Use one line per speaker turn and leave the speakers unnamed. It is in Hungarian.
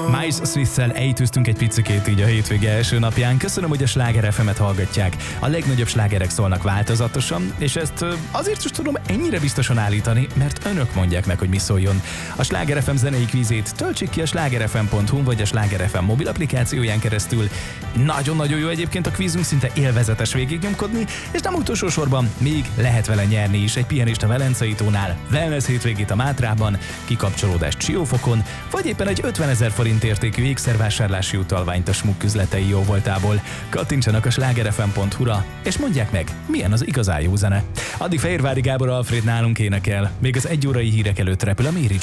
Miles Smith-szel ejtőztünk egy picikét így a hétvége első napján. Köszönöm, hogy a Sláger FM-et hallgatják. A legnagyobb slágerek szólnak változatosan, és ezt azért is tudom ennyire biztosan állítani, mert önök mondják meg, hogy mi szóljon. A Sláger FM zenei kvízét töltsék ki a slágerfm.hu vagy a Sláger FM mobil applikációján keresztül. Nagyon-nagyon jó egyébként a kvízünk, szinte élvezetes végignyomkodni, és nem utolsó sorban még lehet vele nyerni is egy pihenést a Velencei tónál, wellness hétvégét a Mátrában, kikapcsolódást Siófokon, vagy éppen egy 50 000 forint értékű ékszervásárlási utalványt a Smuk üzletei jóvoltából. Kattintsanak a slágerfm.hu-ra, és mondják meg, milyen az igazán jó zene. Addig Fehérvári Gábor Alfred nálunk énekel, még az 1 órai hírek előtt repül a Méri